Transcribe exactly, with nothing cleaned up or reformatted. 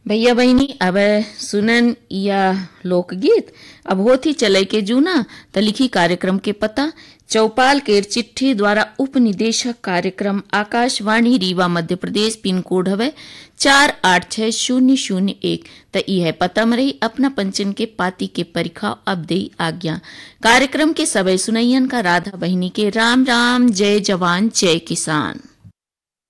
भैया बहनी अब सुनन या लोकगीत अब होती चले के जूना त लिखी कार्यक्रम के पता चौपाल केर चिट्ठी द्वारा उप निदेशक कार्यक्रम आकाशवाणी रीवा मध्य प्रदेश पिन कोड हवे चार आठ छह शून्य शून्य एक त यह पता मरई अपना पंचन के पाती के परीक्षा अब दे आज्ञा। कार्यक्रम के सबे सुनैयन का राधा बहनी के राम राम जय जवान जय किसान।